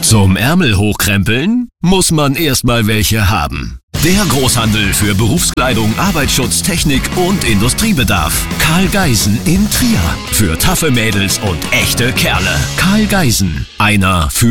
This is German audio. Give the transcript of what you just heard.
Zum Ärmel hochkrempeln muss man erstmal welche haben. Der Großhandel für Berufskleidung, Arbeitsschutz, Technik und Industriebedarf. Karl Geisen in Trier. Für taffe Mädels und echte Kerle. Karl Geisen. Einer für